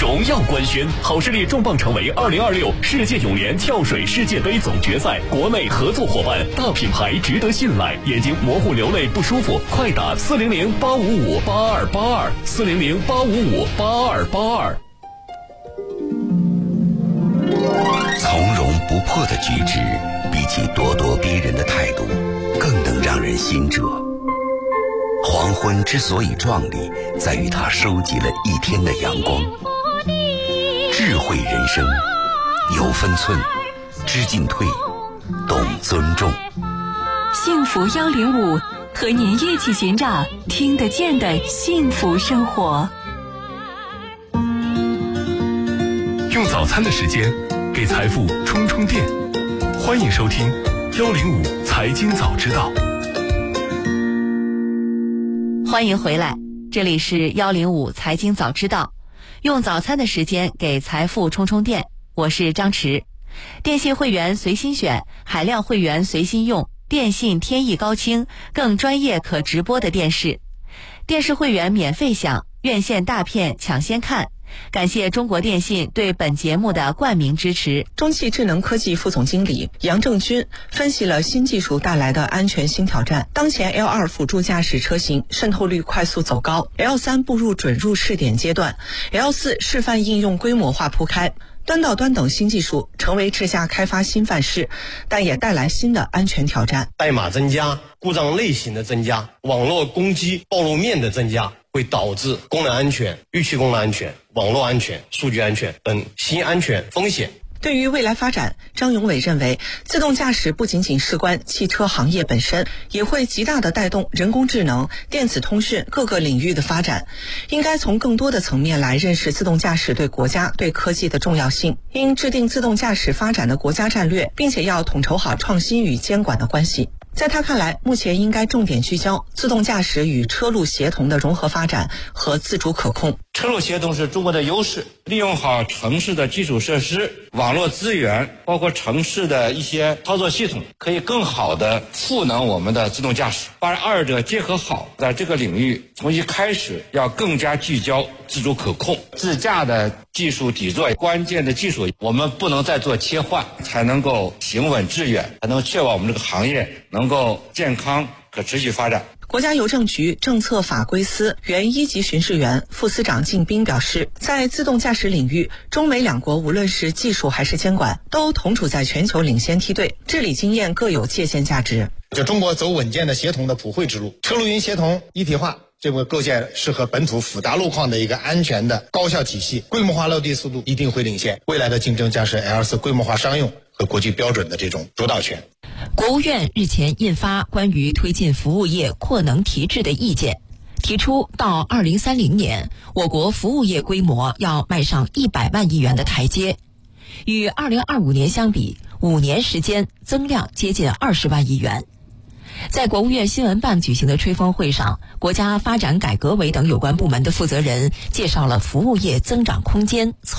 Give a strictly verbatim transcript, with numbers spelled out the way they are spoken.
荣耀官宣，好视力重磅成为二零二六世界泳联跳水世界杯总决赛国内合作伙伴，大品牌值得信赖。眼睛模糊流泪不舒服，快打四零零八五五八二八二四零零八五五八二八二。 从容不迫的举止，比起咄咄逼人的态度，更能让人心折。黄昏之所以壮丽，在于它收集了一天的阳光。智慧人生，有分寸，知进退，懂尊重。 幸福幺零五，和您一起寻找听得见的幸福生活。 用早餐的时间给财富充充电，欢迎收听幺零五财经早知道。 欢迎回来，这里是幺零五财经早知道，用早餐的时间给财富充充电，我是张弛。电信会员随心选，海量会员随心用，电信天翼高清，更专业可直播的电视。电视会员免费享，院线大片抢先看。感谢中国电信对本节目的冠名支持。 中汽智能科技副总经理杨正军分析了新技术带来的安全新挑战。当前 L 二 辅助驾驶车型渗透率快速走高， L 三 步入准入试点阶段， L 四 示范应用规模化铺开。端到端等新技术成为智驾开发新范式，但也带来新的安全挑战。 代码增加，故障类型的增加，网络攻击暴露面的增加，会导致功能安全、预期功能安全、网络安全、数据安全等新安全风险。 对于未来发展，张永伟认为，自动驾驶不仅仅事关汽车行业本身，也会极大地带动人工智能、电子通讯各个领域的发展。应该从更多的层面来认识自动驾驶对国家、对科技的重要性。应制定自动驾驶发展的国家战略，并且要统筹好创新与监管的关系。在他看来，目前应该重点聚焦自动驾驶与车路协同的融合发展和自主可控。 车路协同是中国的优势，利用好城市的基础设施、网络资源，包括城市的一些操作系统，可以更好的赋能我们的自动驾驶，把二者结合好。在这个领域，从一开始要更加聚焦自主可控，自驾的技术底座，关键的技术我们不能再做切换，才能够行稳致远，才能确保我们这个行业能够健康可持续发展。 国家邮政局政策法规司原一级巡视员副司长靳斌表示，在自动驾驶领域，中美两国无论是技术还是监管，都同处在全球领先梯队，治理经验各有借鉴价值。 就中国走稳健的协同的普惠之路，车路云协同一体化，这个构建适合本土复杂路况的一个安全的高效体系，规模化落地速度一定会领先，未来的竞争将是 L 四 规模化商用和国际标准的这种主导权。 国务院日前印发关于推进服务业扩能提质的意见，提出到二零三零年，我国服务业规模要迈上一百万亿元的台阶，与二零二五年相比，五年时间增量接近二十万亿元。在国务院新闻办举行的吹风会上，国家发展改革委等有关部门的负责人介绍了服务业增长空间。